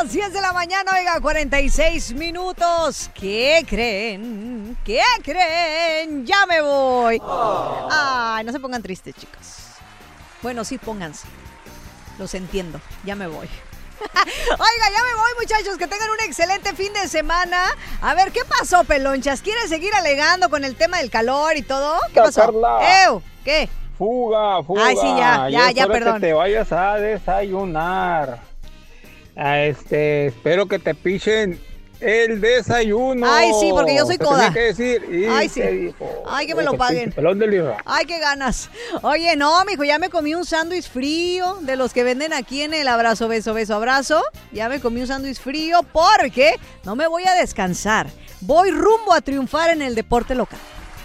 las 10 de la mañana, oiga, 46 minutos. ¿Qué creen? ¿Qué creen? Ya me voy. Ay, no se pongan tristes, chicos. Bueno, sí, pónganse. Los entiendo. Ya me voy. Oiga, ya me voy, muchachos. Que tengan un excelente fin de semana. A ver, ¿qué pasó, pelonchas? ¿Quieres seguir alegando con el tema del calor y todo? ¿Qué pasó? Carla. ¿Qué? Fuga. Ay, sí, ya, perdón. Que te vayas a desayunar. Espero que te pichen el desayuno. Ay, sí, porque yo soy coda. Tenía que decir. Ay, sí. Ay, que me lo paguen. Pelón de libra. Ay, qué ganas. Oye, no, mijo, ya me comí un sándwich frío de los que venden aquí en el Abrazo, Beso, Beso, Abrazo. Ya me comí un sándwich frío porque no me voy a descansar. Voy rumbo a triunfar en el deporte local.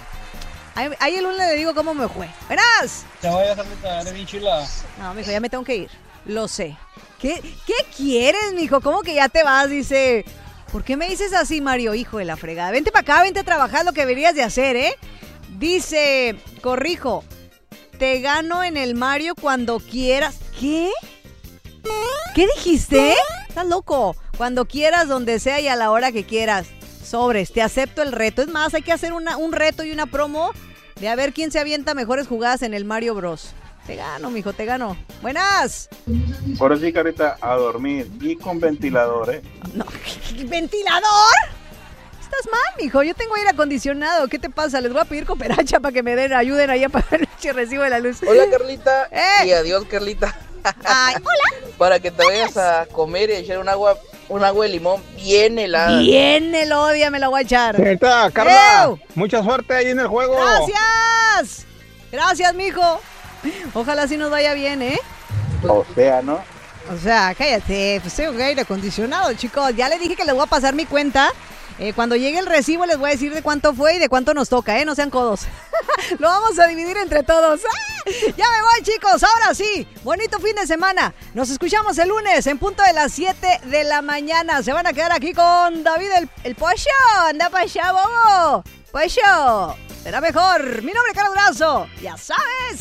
Ahí el lunes le digo cómo me fue. ¡Buenas! Te voy a salir bien chila. No, mijo, ya me tengo que ir. Lo sé. ¿Qué quieres, mijo? ¿Cómo que ya te vas? Dice... ¿Por qué me dices así, Mario? Hijo de la fregada. Vente para acá, vente a trabajar lo que deberías de hacer, ¿eh? Dice, corrijo, te gano en el Mario cuando quieras. ¿Qué? ¿Qué dijiste? Estás loco. Cuando quieras, donde sea y a la hora que quieras. Sobres, te acepto el reto. Es más, hay que hacer un reto y una promo de a ver quién se avienta mejores jugadas en el Mario Bros. Te gano, mijo, te gano. ¡Buenas! Ahora sí, Carita, a dormir y con ventilador, ¿eh? No, ¿ventilador? Estás mal, mijo. Yo tengo aire acondicionado. ¿Qué te pasa? Les voy a pedir cooperacha para que me ayuden ahí a pagar el recibo de la luz. Hola, Carlita. Y adiós, Carlita. Ay, hola. Para que te vayas a comer y echar un agua de limón bien helada. Bien helada, me la voy a echar. Señorita Carla, mucha suerte ahí en el juego. Gracias. Gracias, mijo. Ojalá sí nos vaya bien, ¿eh? O sea, ¿no? O sea, cállate, pues tengo aire acondicionado, chicos. Ya les dije que les voy a pasar mi cuenta. Cuando llegue el recibo les voy a decir de cuánto fue y de cuánto nos toca, ¿eh? No sean codos. Lo vamos a dividir entre todos. Ya me voy, chicos. Ahora sí, bonito fin de semana. Nos escuchamos el lunes en punto de las 7 de la mañana. Se van a quedar aquí con David el Pollo. Anda para allá, bobo. Pollo. Será mejor. Mi nombre es Carlos Durazo. Ya sabes.